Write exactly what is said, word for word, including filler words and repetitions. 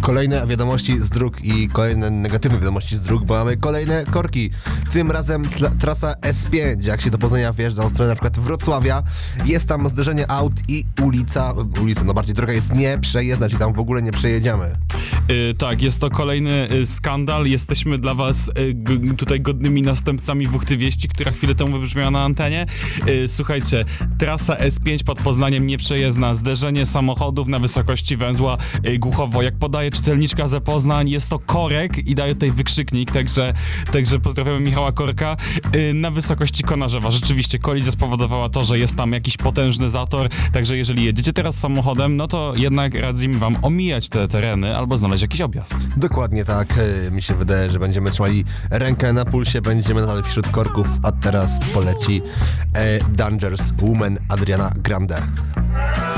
Kolejne wiadomości z dróg i kolejne negatywne wiadomości z dróg, bo mamy kolejne korki. Tym razem tla- trasa S pięć, jak się do Poznania wjeżdża od strony na przykład Wrocławia, jest tam zderzenie aut i ulica, ulica, no bardziej droga jest nieprzejezdna, czyli tam w ogóle nie przejedziemy. Yy, tak, jest to kolejny y, skandal. Jesteśmy dla was y, g- tutaj godnymi następcami Wuchty Wieści, która chwilę temu wybrzmiała na antenie. Yy, słuchajcie, trasa S pięć pod Poznaniem nieprzejezdna, zderzenie samochodów na wysokości węzła y, Głuchowo. Jak podaje czytelniczka ze Poznań, jest to korek i daje tutaj wykrzyknik, także, także pozdrawiamy Michała Korka. Yy, na wysokości Konarzewa. Rzeczywiście kolizja spowodowała to, że jest tam jakiś potężny zator, także jeżeli jedziecie teraz samochodem, no to jednak radzimy wam omijać te tereny albo znaleźć jakiś objazd. Dokładnie tak, e, mi się wydaje, że będziemy trzymali rękę na pulsie, będziemy nadal wśród korków, a teraz poleci e, Dangerous Woman Adriana Grande.